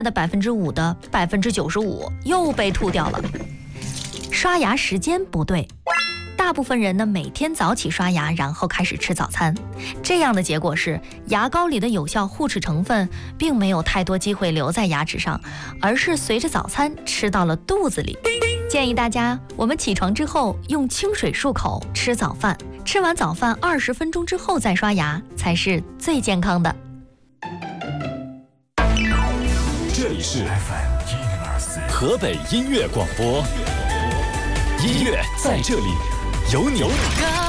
的5%的95%又被吐掉了。刷牙时间不对，大部分人呢每天早起刷牙，然后开始吃早餐，这样的结果是牙膏里的有效护齿成分并没有太多机会留在牙齿上，而是随着早餐吃到了肚子里。建议大家，我们起床之后用清水漱口吃早饭，吃完早饭20分钟之后再刷牙才是最健康的。 这里是 河北音乐广播，音乐在这里有你。